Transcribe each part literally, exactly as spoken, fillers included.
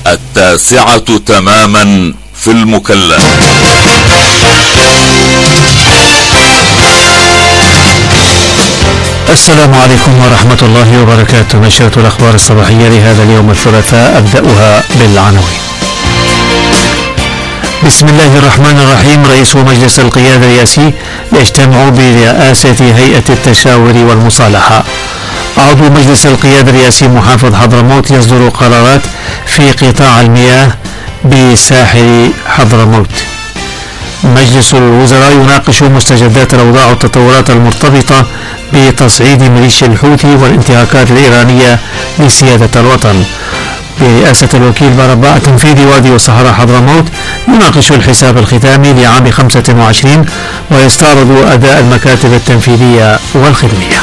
التاسعة تماما في المكلا. السلام عليكم ورحمة الله وبركاته. نشرة الأخبار الصباحية لهذا اليوم الثلاثاء، أبدأها بالعناوين. بسم الله الرحمن الرحيم. رئيس مجلس القيادة الرئاسي يجتمع برئاسة هيئة التشاور والمصالحة. عضو مجلس القيادة الرئاسي محافظ حضرموت يصدر قرارات في قطاع المياه بساحل حضرموت. مجلس الوزراء يناقش مستجدات الأوضاع والتطورات المرتبطة بتصعيد ميليشيا الحوثي والانتهاكات الإيرانية لسيادة الوطن. برئاسة الوكيل برباء تنفيذي وادي وصحراء حضرموت يناقش الحساب الختامي لعام خمسة وعشرين ويستعرض أداء المكاتب التنفيذية والخدمية.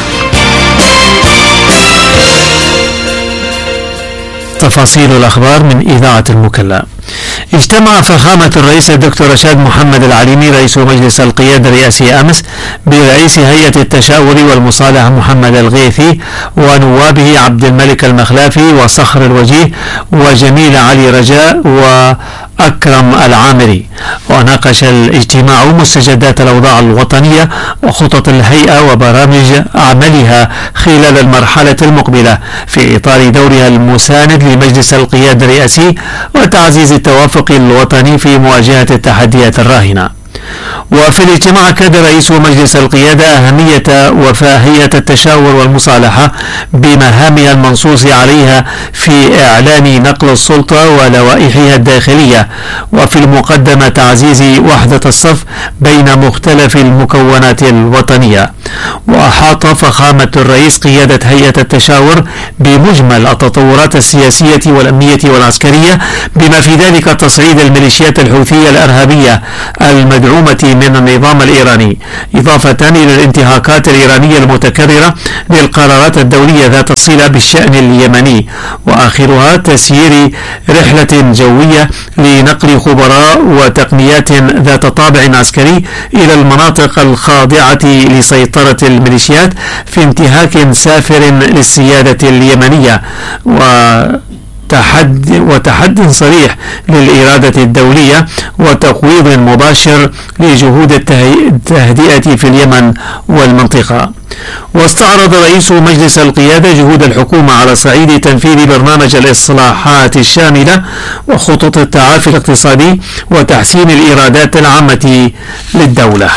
تفاصيل الأخبار من إذاعة المكلا. اجتمع فخامة الرئيس الدكتور رشاد محمد العليمي رئيس مجلس القيادة الرئاسي أمس برئيس هيئة التشاور والمصالحة محمد الغيثي ونوابه عبد الملك المخلافي وصخر الوجيه وجميل علي رجاء وأكرم العامري. وناقش الاجتماع مستجدات الأوضاع الوطنية وخطط الهيئة وبرامج عملها خلال المرحلة المقبلة في إطار دورها المساند لمجلس القيادة الرئاسي وتعزيز التوافق الوطني في مواجهة التحديات الراهنة. وفي الاجتماع أكد رئيس مجلس القيادة أهمية وفاء هيئة التشاور والمصالحة بمهامها المنصوص عليها في إعلان نقل السلطة ولوائحها الداخلية، وفي المقدمة تعزيز وحدة الصف بين مختلف المكونات الوطنية. وأحاط فخامة الرئيس قيادة هيئة التشاور بمجمل التطورات السياسية والأمنية والعسكرية بما في ذلك تصعيد الميليشيات الحوثية الإرهابية المدعومة من النظام الإيراني، إضافة إلى الانتهاكات الإيرانية المتكررة للقرارات الدولية ذات الصلة بالشأن اليمني، وآخرها تسيير رحلة جوية لنقل خبراء وتقنيات ذات طابع عسكري إلى المناطق الخاضعة لسيطرة الميليشيات في انتهاك سافر للسيادة اليمنية و تحد وتحد صريح للإرادة الدولية وتقويض مباشر لجهود التهدئة في اليمن والمنطقة. واستعرض رئيس مجلس القيادة جهود الحكومة على صعيد تنفيذ برنامج الإصلاحات الشاملة وخطط التعافي الاقتصادي وتحسين الإيرادات العامة للدولة.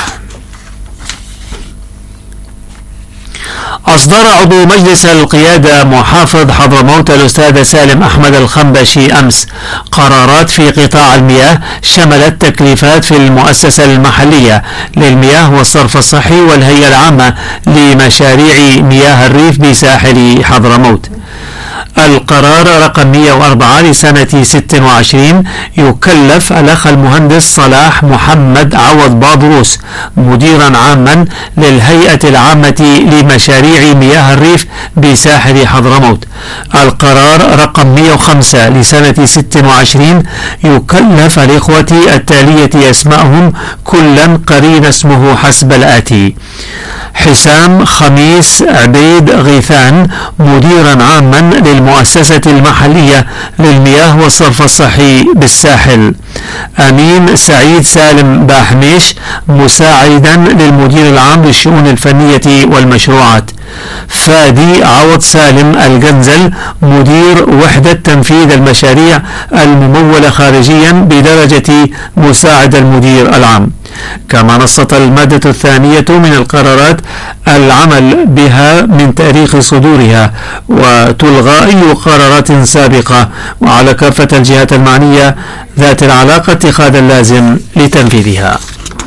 أصدر عضو مجلس القيادة محافظ حضرموت الأستاذ سالم أحمد الخنبشي أمس قرارات في قطاع المياه شملت تكليفات في المؤسسة المحلية للمياه والصرف الصحي والهيئة العامة لمشاريع مياه الريف بساحل حضرموت. القرار رقم مئة وأربعة لسنة ستة وعشرين يكلف الأخ المهندس صلاح محمد عوض بابروس مديرا عاما للهيئة العامة لمشاريع مياه الريف بساحل حضرموت. القرار رقم مئة وخمسة لسنة ستة وعشرين يكلف الإخوة التالية أسمائهم كلا قرين اسمه حسب الآتي: حسام خميس عبيد غيثان مديرا عاما للمؤسسة المحلية للمياه والصرف الصحي بالساحل. أمين سعيد سالم باحميش مساعدا للمدير العام للشؤون الفنية والمشروعات. فادي عوض سالم الجنزل مدير وحدة تنفيذ المشاريع الممولة خارجيا بدرجة مساعد المدير العام. كما نصت المادة الثانية من القرارات العمل بها من تاريخ صدورها وتلغى أي قرارات سابقة، وعلى كافة الجهات المعنية ذات العلاقة اتخاذ اللازم لتنفيذها.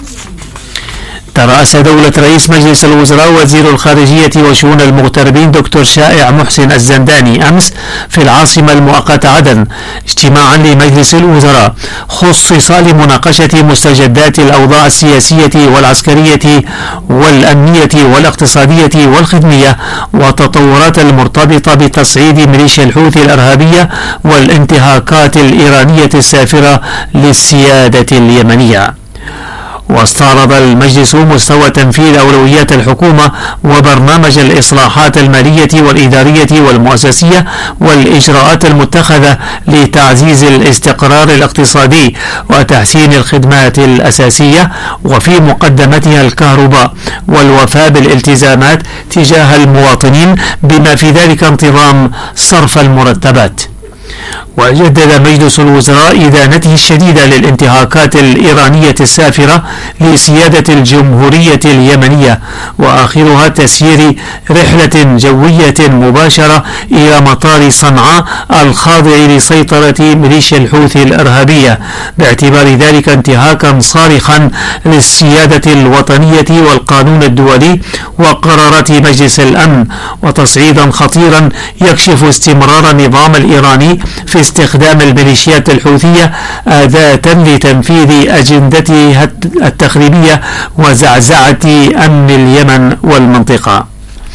ترأس دولة رئيس مجلس الوزراء وزير الخارجية وشؤون المغتربين دكتور شائع محسن الزنداني أمس في العاصمة المؤقتة عدن اجتماعا لمجلس الوزراء خصص لمناقشة مستجدات الأوضاع السياسية والعسكرية والأمنية والاقتصادية والخدمية والتطورات المرتبطة بتصعيد ميليشيا الحوثي الإرهابية والانتهاكات الإيرانية السافرة للسيادة اليمنية. واستعرض المجلس مستوى تنفيذ أولويات الحكومة وبرنامج الإصلاحات المالية والإدارية والمؤسسية والإجراءات المتخذة لتعزيز الاستقرار الاقتصادي وتحسين الخدمات الأساسية، وفي مقدمتها الكهرباء والوفاء بالالتزامات تجاه المواطنين بما في ذلك انتظام صرف المرتبات. وجدد مجلس الوزراء إدانته الشديدة للانتهاكات الإيرانية السافرة لسيادة الجمهورية اليمنية، وآخرها تسيير رحلة جوية مباشرة إلى مطار صنعاء الخاضع لسيطرة ميليشيا الحوثي الإرهابية، باعتبار ذلك انتهاكا صارخا للسيادة الوطنية والقانون الدولي وقرارات مجلس الأمن، وتصعيدا خطيرا يكشف استمرار النظام الإيراني في استخدام الميليشيات الحوثية أداة لتنفيذ أجندته التخريبية وزعزعة أمن اليمن والمنطقة.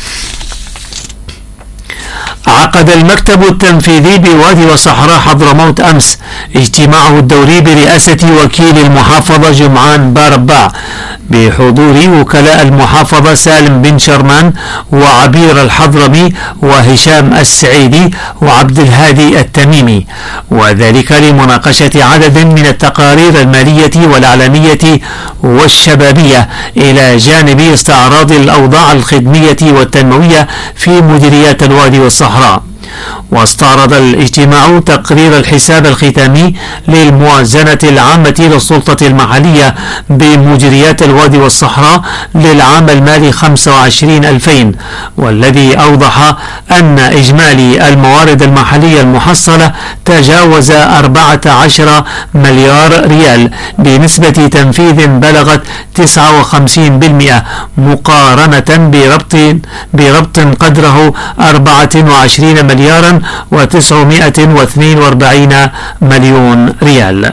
عقد المكتب التنفيذي بوادي وصحراء حضرموت أمس اجتماعه الدوري برئاسة وكيل المحافظة جمعان بارباع بحضور وكلاء المحافظة سالم بن شرمان وعبير الحضرمي وهشام السعيدي وعبد الهادي التميمي، وذلك لمناقشة عدد من التقارير المالية والإعلامية والشبابية إلى جانب استعراض الأوضاع الخدمية والتنموية في مديريات الوادي والصحراء. واستعرض الاجتماع تقرير الحساب الختامي للموازنة العامة للسلطة المحلية بمديريات الوادي والصحراء للعام المالي خمسة وعشرين ألفين، والذي أوضح أن إجمالي الموارد المحلية المحصلة تجاوز أربعة عشر مليار ريال بنسبة تنفيذ بلغت تسعة وخمسين بالمئة مقارنة بربط بربط قدره أربعة وعشرين مليارا وتسعمائة واثنين وأربعين مليون ريال.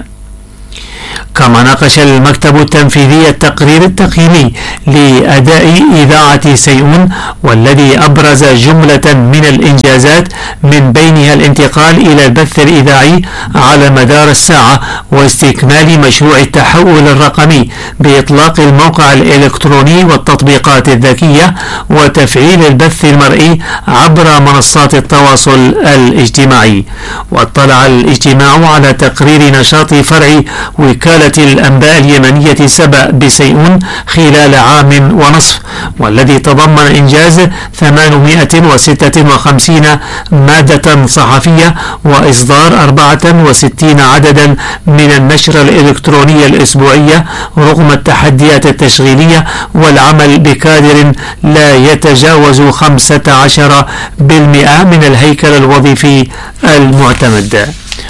كما ناقش المكتب التنفيذي التقرير التقييمي لأداء إذاعة سيئون، والذي أبرز جملة من الإنجازات من بينها الانتقال إلى البث الإذاعي على مدار الساعة واستكمال مشروع التحول الرقمي بإطلاق الموقع الإلكتروني والتطبيقات الذكية وتفعيل البث المرئي عبر منصات التواصل الاجتماعي. واطلع الاجتماع على تقرير نشاط فرع وكالة الأنباء اليمنية سبأ بسيئون خلال عام ونصف، والذي تضمن إنجاز ثمانمائة وستة وخمسين مادة صحفية وإصدار أربعة وستين عددا من النشر الإلكترونية الأسبوعية رغم التحديات التشغيلية والعمل بكادر لا يتجاوز خمسة عشر بالمئة من الهيكل الوظيفي المعتمد.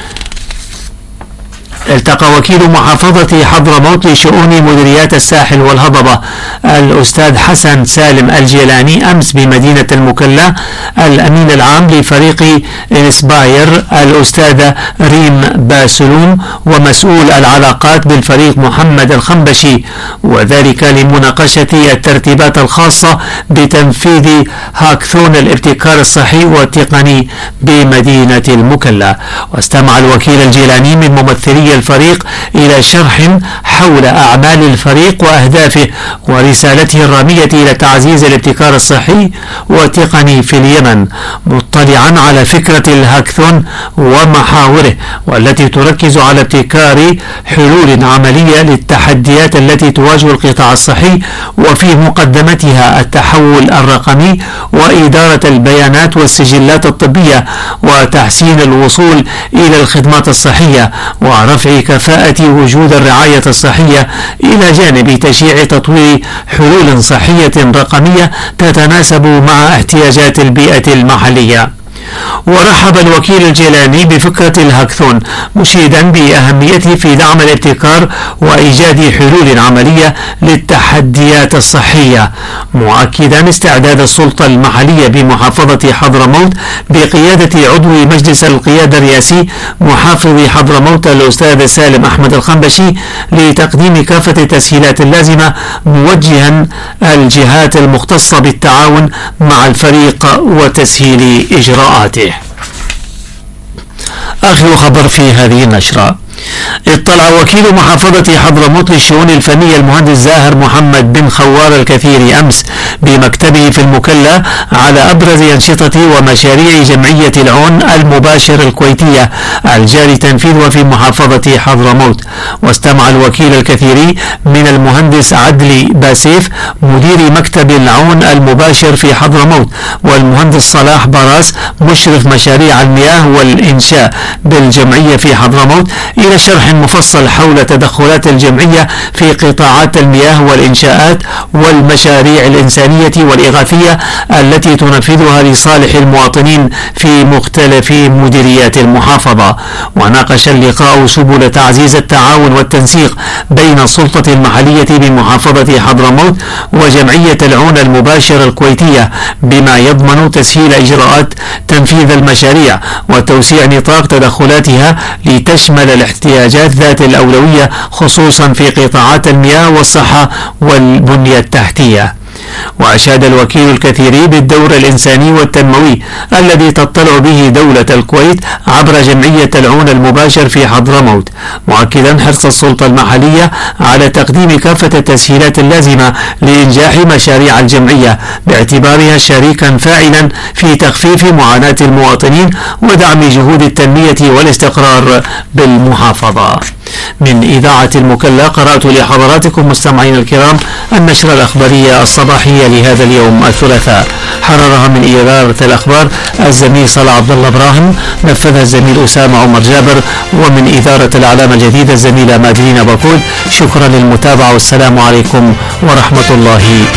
التقى وكيل محافظة حضرموت لشؤون مديريات الساحل والهضبة الأستاذ حسن سالم الجيلاني أمس بمدينة المكلا الأمين العام لفريق إنسباير الأستاذ ريم باسلوم ومسؤول العلاقات بالفريق محمد الخنبشي، وذلك لمناقشة الترتيبات الخاصة بتنفيذ هاكثون الابتكار الصحي والتقني بمدينة المكلا. واستمع الوكيل الجيلاني من ممثلي الفريق إلى شرح حول أعمال الفريق وأهدافه ورسالته الرامية إلى تعزيز الابتكار الصحي والتقني في اليمن، مطلعا على فكرة الهاكثون ومحاوره، والتي تركز على ابتكار حلول عملية للتحديات التي تواجه القطاع الصحي، وفي مقدمتها التحول الرقمي وإدارة البيانات والسجلات الطبية وتحسين الوصول إلى الخدمات الصحية ورفع كفاءة وجود الرعاية الصحية، إلى جانب تشجيع تطوير حلول صحية رقمية تتناسب مع احتياجات البيئة المحلية. ورحب الوكيل الجيلاني بفكرة الهاكثون مشيدا بأهميته في دعم الابتكار وإيجاد حلول عملية للتحديات الصحية، مؤكدا استعداد السلطة المحلية بمحافظة حضرموت بقيادة عضو مجلس القيادة الرئاسي محافظ حضرموت الأستاذ سالم أحمد الخنبشي لتقديم كافة التسهيلات اللازمة، موجها الجهات المختصة بالتعاون مع الفريق وتسهيل إجراءاته. آخر خبر في هذه النشرة: اطلع وكيل محافظة حضرموت للشؤون الفنية المهندس زاهر محمد بن خوار الكثير أمس بمكتبه في المكلا على أبرز أنشطة ومشاريع جمعية العون المباشر الكويتية الجاري تنفيذها في محافظة حضرموت. واستمع الوكيل الكثيري من المهندس عدلي باسيف مدير مكتب العون المباشر في حضرموت والمهندس صلاح براس مشرف مشاريع المياه والإنشاء بالجمعية في حضرموت إلى شرح مفصل حول تدخلات الجمعية في قطاعات المياه والإنشاءات والمشاريع الإنسانية والإغاثية التي تنفذها لصالح المواطنين في مختلف مديريات المحافظة. وناقش اللقاء سبل تعزيز التعاون والتنسيق بين السلطة المحلية بمحافظة حضرموت وجمعية العون المباشر الكويتية بما يضمن تسهيل إجراءات تنفيذ المشاريع وتوسيع نطاق تدخلاتها لتشمل الاحتياجات ذات الأولوية خصوصا في قطاعات المياه والصحة والبنية التحتية. وأشاد الوكيل الكثيري بالدور الإنساني والتنموي الذي تطلع به دولة الكويت عبر جمعية العون المباشر في حضرموت، مؤكدا حرص السلطة المحلية على تقديم كافة التسهيلات اللازمة لإنجاح مشاريع الجمعية باعتبارها شريكا فاعلا في تخفيف معاناة المواطنين ودعم جهود التنمية والاستقرار بالمحافظة. من إذاعة المكلا قرأت لحضراتكم مستمعين الكرام النشرة الأخبارية الصباحية لهذا اليوم الثلاثاء، حررها من إدارة الأخبار الزميل صلاح عبد الله إبراهيم، نفذها الزميل أسامة عمر جابر، ومن إدارة الإعلام الجديدة الزميلة مادرينا بقول. شكرا للمتابعة والسلام عليكم ورحمة الله